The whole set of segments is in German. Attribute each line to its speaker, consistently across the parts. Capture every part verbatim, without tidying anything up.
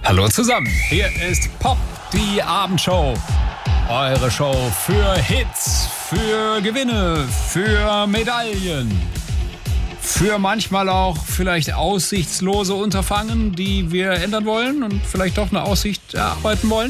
Speaker 1: Hallo zusammen, hier ist Pop, die Abendshow. Eure Show für Hits, für Gewinne, für Medaillen. Für manchmal auch vielleicht aussichtslose Unterfangen, die wir ändern wollen und vielleicht doch eine Aussicht erarbeiten wollen.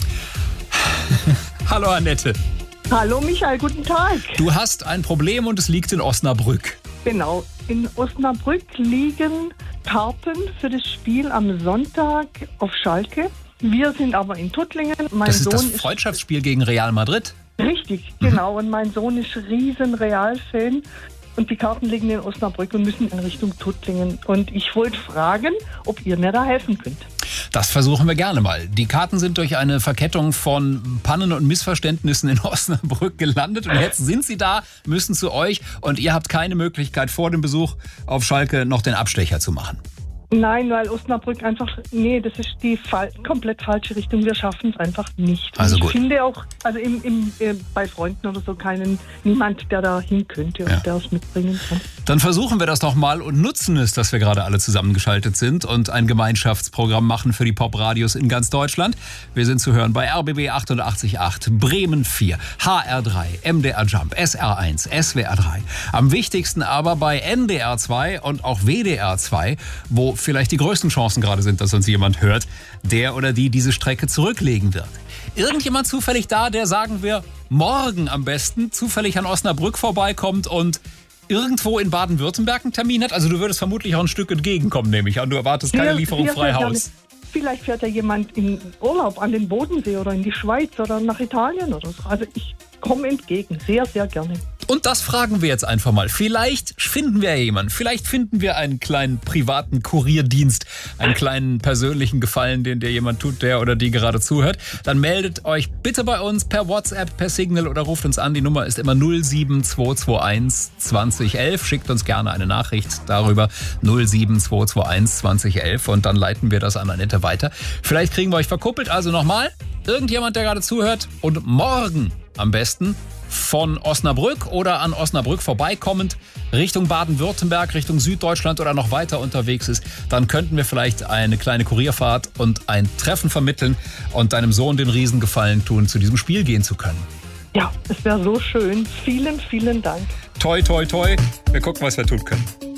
Speaker 1: Hallo Annette.
Speaker 2: Hallo Michael, guten Tag.
Speaker 1: Du hast ein Problem und es liegt in Osnabrück.
Speaker 2: Genau, in Osnabrück liegen Karten für das Spiel am Sonntag auf Schalke. Wir sind aber in Tuttlingen. Mein
Speaker 1: Das ist
Speaker 2: Sohn
Speaker 1: das
Speaker 2: ist
Speaker 1: Freundschaftsspiel gegen Real Madrid?
Speaker 2: Richtig, genau. Und mein Sohn ist riesen Real-Fan. Und die Karten liegen in Osnabrück und müssen in Richtung Tuttlingen. Und ich wollte fragen, ob ihr mir da helfen könnt.
Speaker 1: Das versuchen wir gerne mal. Die Karten sind durch eine Verkettung von Pannen und Missverständnissen in Osnabrück gelandet. Und jetzt sind sie da, müssen zu euch. Und ihr habt keine Möglichkeit, vor dem Besuch auf Schalke noch den Abstecher zu machen.
Speaker 2: Nein, weil Osnabrück einfach, nee, das ist die fal- komplett falsche Richtung. Wir schaffen es einfach nicht.
Speaker 1: Also
Speaker 2: ich
Speaker 1: gut.
Speaker 2: finde auch, also im, im, äh, bei Freunden oder so keinen, niemand, der da hin könnte und
Speaker 1: Ja.
Speaker 2: der es mitbringen kann.
Speaker 1: Dann versuchen wir das doch mal und nutzen es, dass wir gerade alle zusammengeschaltet sind und ein Gemeinschaftsprogramm machen für die Pop-Radios in ganz Deutschland. Wir sind zu hören bei R B B achtundachtzig Komma acht, Bremen vier, H R drei, M D R Jump, S R eins, S W R drei. Am wichtigsten aber bei N D R zwei und auch W D R zwei, wo vielleicht die größten Chancen gerade sind, dass uns jemand hört, der oder die diese Strecke zurücklegen wird. Irgendjemand zufällig da, der, sagen wir, morgen am besten zufällig an Osnabrück vorbeikommt und irgendwo in Baden-Württemberg einen Termin hat? Also du würdest vermutlich auch ein Stück entgegenkommen, nehme ich an. Du erwartest keine
Speaker 2: Hier-
Speaker 1: Lieferung
Speaker 2: hier
Speaker 1: frei
Speaker 2: fährt ja
Speaker 1: Haus.
Speaker 2: nicht- Vielleicht fährt ja jemand in Urlaub an den Bodensee oder in die Schweiz oder nach Italien oder so. Also ich komme entgegen, sehr, sehr gerne.
Speaker 1: Und das fragen wir jetzt einfach mal. Vielleicht finden wir ja jemanden. Vielleicht finden wir einen kleinen privaten Kurierdienst, einen kleinen persönlichen Gefallen, den dir jemand tut, der oder die gerade zuhört. Dann meldet euch bitte bei uns per WhatsApp, per Signal oder ruft uns an. Die Nummer ist immer null sieben zwei zwei eins zwanzig elf. Schickt uns gerne eine Nachricht darüber. null sieben zwei zwei eins zwanzig elf und dann leiten wir das an Annette weiter. Vielleicht kriegen wir euch verkuppelt. Also nochmal, irgendjemand, der gerade zuhört und morgen am besten von Osnabrück oder an Osnabrück vorbeikommend Richtung Baden-Württemberg, Richtung Süddeutschland oder noch weiter unterwegs ist, dann könnten wir vielleicht eine kleine Kurierfahrt und ein Treffen vermitteln und deinem Sohn den Riesengefallen tun, zu diesem Spiel gehen zu können.
Speaker 2: Ja, es wäre so schön. Vielen, vielen Dank.
Speaker 1: Toi, toi, toi. Wir gucken, was wir tun können.